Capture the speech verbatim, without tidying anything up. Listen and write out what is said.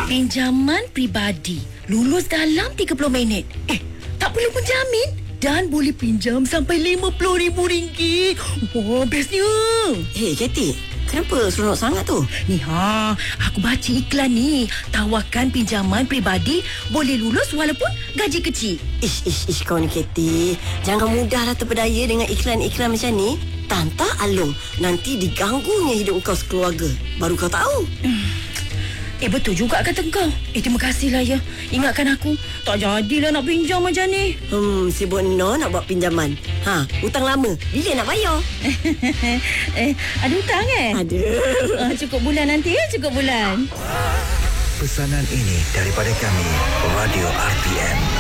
Pinjaman peribadi. Lulus dalam tiga puluh minit. Eh, tak perlu penjamin. Dan boleh pinjam sampai lima puluh ribu ringgit. Wah, bestnya. Hei, Katie, kenapa seronok sangat tu? Ni ha, aku baca iklan ni. Tawarkan pinjaman peribadi boleh lulus walaupun gaji kecil. Ish, ish, ish kau ni, Katie. Jangan mudahlah terpedaya dengan iklan-iklan macam ni. Tantang alung. Nanti diganggunya hidup kau sekeluarga. Baru kau tahu. Hmm. Eh, betul juga kata kau. Eh, terima kasihlah ya. Ingatkan aku. Tak jadilah nak pinjam macam ni. Hmm, sibuk no nak buat pinjaman. Ha, hutang lama. Bila nak bayar? eh, ada hutang eh? Ada. Uh, cukup bulan nanti ya, cukup bulan. Pesanan ini daripada kami, Radio R T M.